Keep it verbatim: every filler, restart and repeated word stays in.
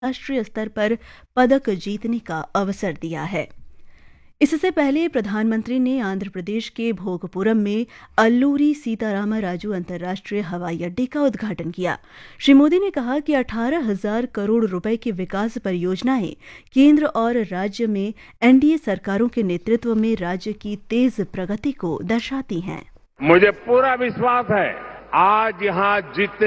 राष्ट्रीय स्तर पर पदक जीतने का अवसर दिया है। इससे पहले प्रधानमंत्री ने आंध्र प्रदेश के भोगपुरम में अल्लूरी सीताराम राजू अंतर्राष्ट्रीय हवाई अड्डे का उद्घाटन किया। श्री मोदी ने कहा कि अठारह हजार करोड़ रुपए की विकास परियोजनाएं केंद्र और राज्य में एनडीए सरकारों के नेतृत्व में राज्य की तेज प्रगति को दर्शाती हैं। मुझे पूरा विश्वास है आज यहां जितने